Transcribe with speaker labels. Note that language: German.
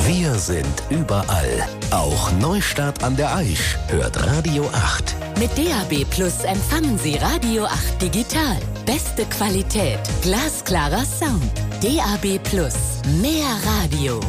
Speaker 1: Wir sind überall. Auch Neustadt an der Aisch hört Radio 8.
Speaker 2: Mit DAB Plus empfangen Sie Radio 8 digital. Beste Qualität, glasklarer Sound. DAB Plus, mehr Radio.